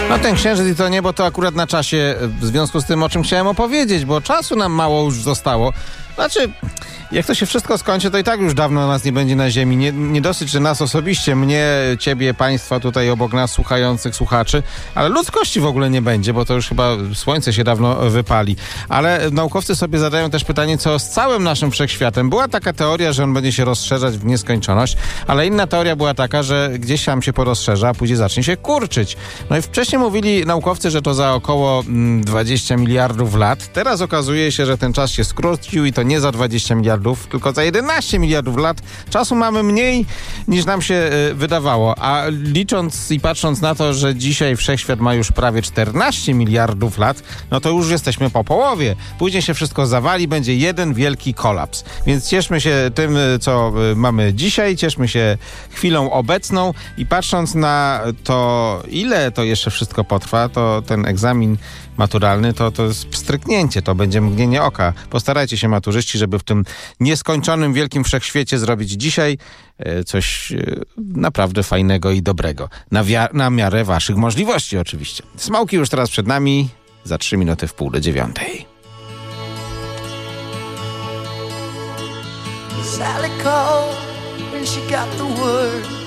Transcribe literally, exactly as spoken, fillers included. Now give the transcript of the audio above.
No ten księżyc i to niebo to akurat na czasie, w związku z tym, o czym chciałem opowiedzieć, bo czasu nam mało już zostało. Znaczy, jak to się wszystko skończy, to i tak już dawno nas nie będzie na ziemi. Nie, nie dosyć, że nas osobiście, mnie, ciebie, państwa tutaj obok nas słuchających słuchaczy, ale ludzkości w ogóle nie będzie, bo to już chyba słońce się dawno wypali. Ale naukowcy sobie zadają też pytanie, co z całym naszym wszechświatem. Była taka teoria, że on będzie się rozszerzać w nieskończoność, ale inna teoria była taka, że gdzieś tam się porozszerza, a później zacznie się kurczyć. No i wcześniej mówili naukowcy, że to za około dwadzieścia miliardów lat. Teraz okazuje się, że ten czas się skrócił i to nie za dwadzieścia miliardów, tylko za jedenaście miliardów lat. Czasu mamy mniej niż nam się y, wydawało, a licząc i patrząc na to, że dzisiaj wszechświat ma już prawie czternaście miliardów lat, no to już jesteśmy po połowie. Później się wszystko zawali, będzie jeden wielki kolaps. Więc cieszmy się tym, co y, mamy dzisiaj, cieszmy się chwilą obecną i patrząc na to, ile to jeszcze wszystko potrwa, to ten egzamin maturalny, to, to jest pstryknięcie, to będzie mgnienie oka. Postarajcie się, maturzyści, żeby w tym nieskończonym wielkim wszechświecie zrobić dzisiaj e, coś e, naprawdę fajnego i dobrego. Na, wia- na miarę waszych możliwości oczywiście. Smoki już teraz przed nami, za trzy minuty w pół do dziewiątej. Sally called when she got the word.